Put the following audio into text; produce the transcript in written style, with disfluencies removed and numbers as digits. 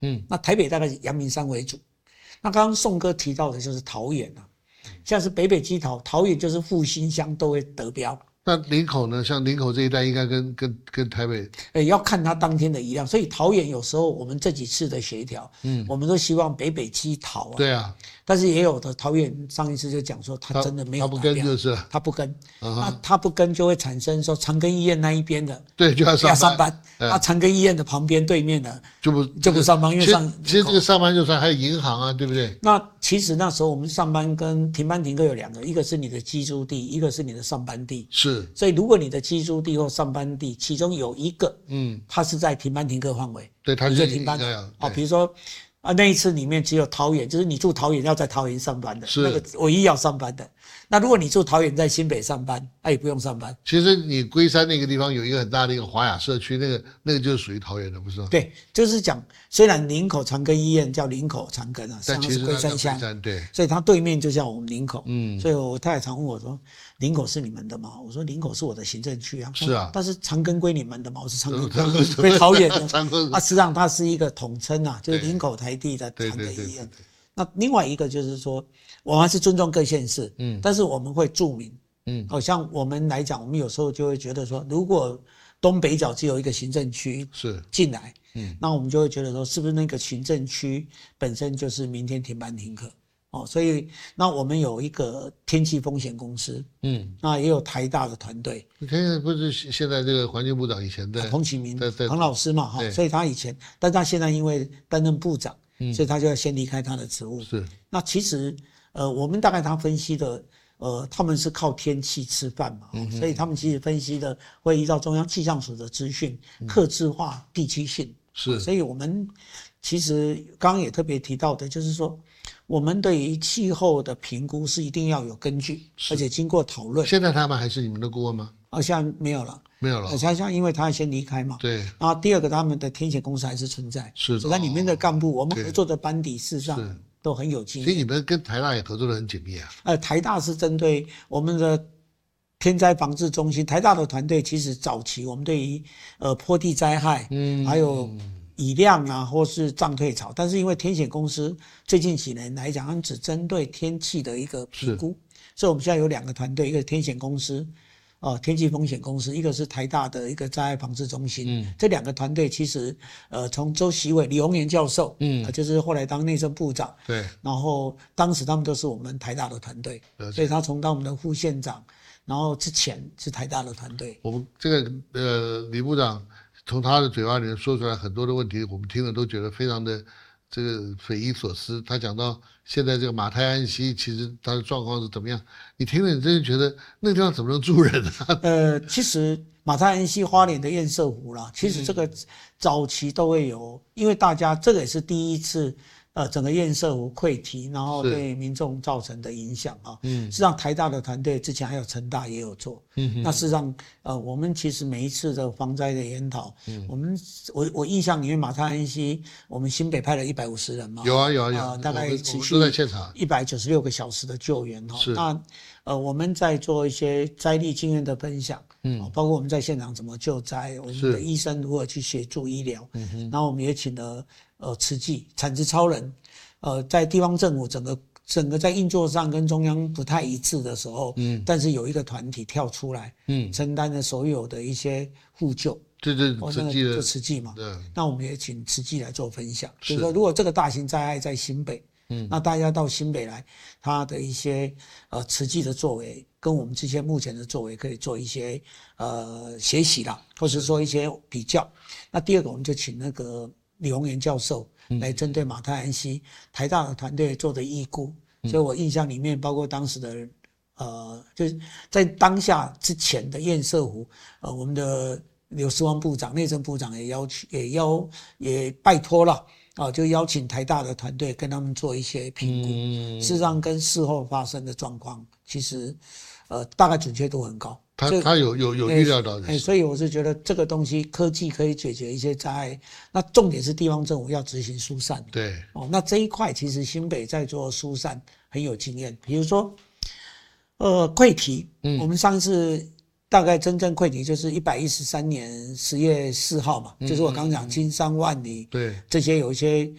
那台北大概是阳明山为主。那刚刚宋哥提到的就是桃园啊，像是北北基桃园就是复兴乡都会得标。 那林口呢？像林口这一带应该跟台北， 要看它当天的移量，所以桃园有时候我们这几次的协调，我们都希望北北基桃啊， 对啊， 但是也有的桃园上一次就讲说他真的没有他不跟就是他不跟，那他不跟就会产生说长庚医院那一边的对就要上班， 那长庚医院的旁边对面的就不上班，因为其实这个上班就算还有银行啊，对不对？ 那其实那时候我们上班跟停班停课有两个，一个是你的居住地，一个是你的上班地。 是， 所以如果你的居住地或上班地其中有一个，它是在停班停课范围， 对，它就停班了。比如说那一次里面只有桃园，就是你住桃园要在桃园上班的，那个唯一要上班的。那如果你住桃园在新北上班，也不用上班。 其实你龟山那个地方有一个很大的一个华雅社区，那个就是属于桃园的，不是吗？ 对，就是讲虽然林口长庚医院叫林口长庚啊， 但其实龟山乡， 对， 所以它对面就叫我们林口。所以我太太常问我说：“林口是你们的吗？”我说：“林口是我的行政区啊。” 是啊， 但是长庚归你们的嘛，我是长庚归桃园的。实际上它是一个统称啊，就是林口台地的长庚医院。那另外一个就是说，我们还是尊重各县市，但是我们会注明，像我们来讲，我们有时候就会觉得说，如果东北角只有一个行政区进来，那我们就会觉得说，是不是那个行政区本身就是明天停班停课？所以那我们有一个天气风险公司，那也有台大的团队。 你看，不是现在这个环境部长以前的彭启明，彭老师嘛，所以他以前，但他现在因为担任部长。所以他就要先离开他的职务。 是。 那其实，我们大概他分析的，他们是靠天气吃饭嘛，所以他们其实分析的会依照中央气象署的资讯，客制化地区性。 是。 所以我们其实刚刚也特别提到的，就是说，我们对于气候的评估是一定要有根据，而且经过讨论。 现在他们还是你们的顾问吗？ 现在没有了。 没有了， 像因为他先离开嘛， 对。 然后第二个，他们的天险公司还是存在， 是的。 所以它里面的干部，我们合作的班底事实上都很有经验。 所以你们跟台大也合作得很紧密啊。 台大是针对我们的天灾防治中心，台大的团队其实早期我们对于坡地灾害，还有雨量啊，或是涨退潮，但是因为天险公司最近几年来讲，他们只针对天气的一个评估，所以我们现在有两个团队，一个天险公司。天气风险公司，一个是台大的一个灾害防治中心，这两个团队其实，从周习伟、李鸿源教授，就是后来当内政部长， 对， 然后当时他们都是我们台大的团队，所以他从当我们的副县长，然后之前是台大的团队。 我们这个李部长从他的嘴巴里面说出来很多的问题，我们听了都觉得非常的这个匪夷所思。他讲到现在这个马太安溪，其实它的状况是怎么样？你听了，你真的觉得那个地方怎么能住人啊？ 其实马太安溪花莲的堰塞湖啦，其实这个早期都会有，因为大家这个也是第一次。整个堰塞湖溃堤，然后对民众造成的影响啊。事实上，台大的团队之前还有成大也有做。那事实上，我们其实每一次的防灾的研讨，我印象里面马太安溪，我们新北派了150人嘛。 有啊， 大概持续都在现场 196个小时的救援哈。那我们在做一些灾地经验的分享，包括我们在现场怎么救灾，我们的医生如何去协助医疗，然后我们也请了慈济产值超人，在地方政府整个在运作上跟中央不太一致的时候，但是有一个团体跳出来，承担了所有的一些互救。 对， 就慈济嘛。那我们也请慈济来做分享，就是说，如果这个大型灾害在新北，那大家到新北来，他的一些慈济的作为，跟我们这些目前的作为可以做一些学习啦，或者说一些比较。那第二个，我们就请那个李鸿源教授来针对马太安溪台大的团队做的预估，所以我印象里面包括当时的就是在当下之前的堰塞湖，我们的刘世汪部长、内政部长也拜托了就邀请台大的团队跟他们做一些评估，事实上跟事后发生的状况，其实大概准确度很高。 他有预料到的， 所以我是觉得这个东西科技可以解决一些灾害，那重点是地方政府要执行疏散。 对， 那这一块其实新北在做疏散很有经验，比如说溃堤，我们上次大概真正溃堤就是113年10月4号嘛，就是我刚讲金山万里， 对， 这些有一些